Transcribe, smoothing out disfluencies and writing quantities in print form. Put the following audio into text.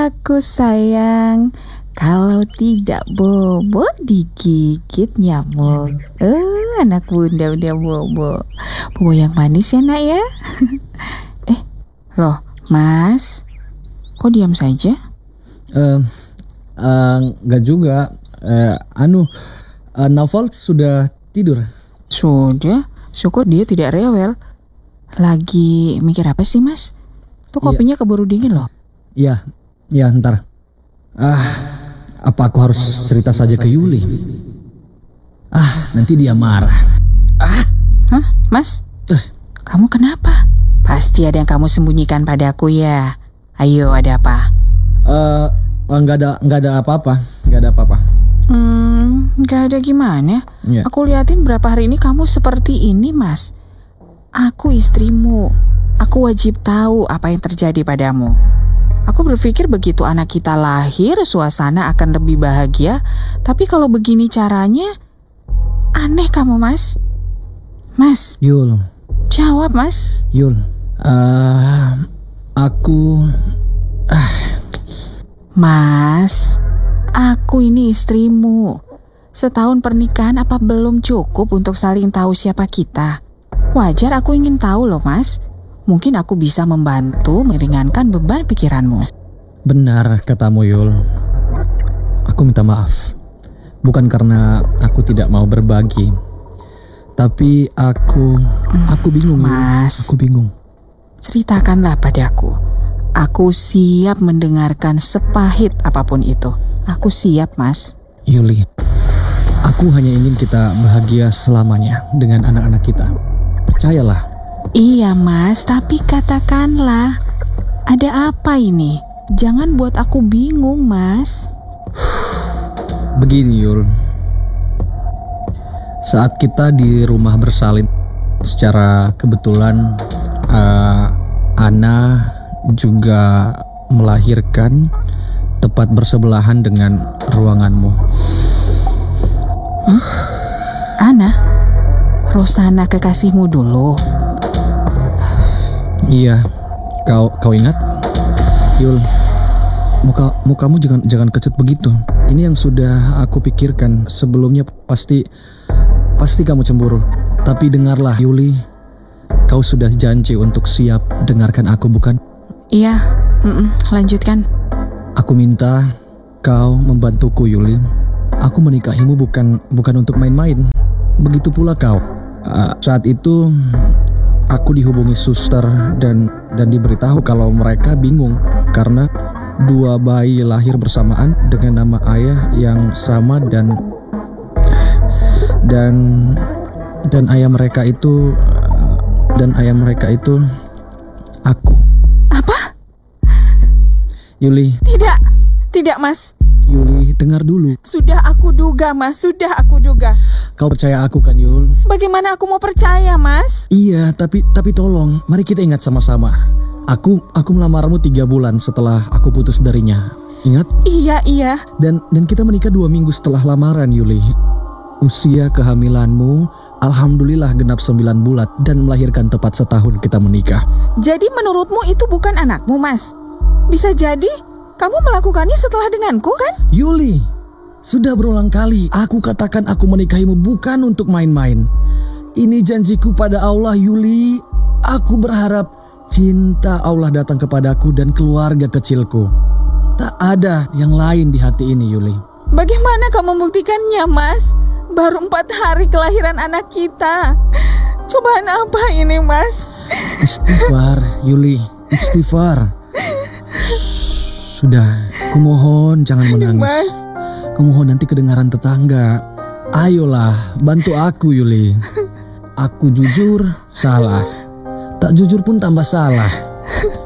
aku sayang. Kalau tidak bobo digigit nyamuk. Anak bunda udah bobo. Bobo yang manis ya nak ya. Loh mas, kok diam saja? Enggak juga. Naufal sudah tidur. Sudah, syukur dia tidak rewel. Lagi mikir apa sih mas? Tuh kopinya keburu dingin loh. Iya, ntar. Apa aku harus cerita saja ke Yuli? Nanti dia marah. Hah, mas? Kamu kenapa? Pasti ada yang kamu sembunyikan padaku ya. Ayo, ada apa? Nggak ada apa-apa. Nggak ada gimana? Ya. Aku liatin berapa hari ini kamu seperti ini, mas. Aku istrimu. Aku wajib tahu apa yang terjadi padamu. Aku berpikir begitu anak kita lahir, suasana akan lebih bahagia. Tapi kalau begini caranya, aneh kamu, mas. Mas. Yul. Jawab, mas. Yul. Mas, aku ini istrimu. Setahun pernikahan apa belum cukup untuk saling tahu siapa kita? Wajar aku ingin tahu loh, mas. Mungkin aku bisa membantu meringankan beban pikiranmu. Benar katamu, Yul. Aku minta maaf. Bukan karena aku tidak mau berbagi. Tapi aku bingung, Mas. Aku bingung. Ceritakanlah padaku. Aku siap mendengarkan sepahit apapun itu. Aku siap, mas. Yuli, aku hanya ingin kita bahagia selamanya dengan anak-anak kita. Percayalah. Iya mas, tapi katakanlah, ada apa ini? Jangan buat aku bingung mas. Begini Yul, saat kita di rumah bersalin, secara kebetulan Ana juga melahirkan tepat bersebelahan dengan ruanganmu. Ana? Rosana kekasihmu dulu? Iya, kau ingat? Yul, mukamu jangan kecut begitu. Ini yang sudah aku pikirkan sebelumnya. Pasti kamu cemburu. Tapi dengarlah Yuli, kau sudah janji untuk siap dengarkan aku, bukan? Iya, lanjutkan. Aku minta kau membantuku Yuli. Aku menikahimu bukan untuk main-main. Begitu pula kau. Saat itu aku dihubungi suster dan diberitahu kalau mereka bingung karena dua bayi lahir bersamaan dengan nama ayah yang sama dan ayah mereka itu aku. Apa? Yuli. Tidak mas. Yuli, dengar dulu. Sudah aku duga mas, sudah aku duga. Kau percaya aku kan Yul? Bagaimana aku mau percaya mas? Iya, tapi tolong, mari kita ingat sama-sama. Aku melamarmu 3 bulan setelah aku putus darinya. Ingat? Iya. Dan kita menikah 2 minggu setelah lamaran Yuli. Usia kehamilanmu alhamdulillah genap 9 bulan dan melahirkan tepat setahun kita menikah. Jadi menurutmu itu bukan anakmu mas? Bisa jadi kamu melakukannya setelah denganku kan? Yuli, sudah berulang kali aku katakan aku menikahimu bukan untuk main-main. Ini janjiku pada Allah Yuli. Aku berharap cinta Allah datang kepadaku dan keluarga kecilku. Tak ada yang lain di hati ini Yuli. Bagaimana kau membuktikannya mas? Baru 4 hari kelahiran anak kita. Cobaan apa ini mas? Istighfar Yuli, istighfar. Sudah, kumohon jangan menangis. Mas. Kumohon nanti kedengaran tetangga. Ayolah, bantu aku Yuli. Aku jujur, salah. Tak jujur pun tambah salah.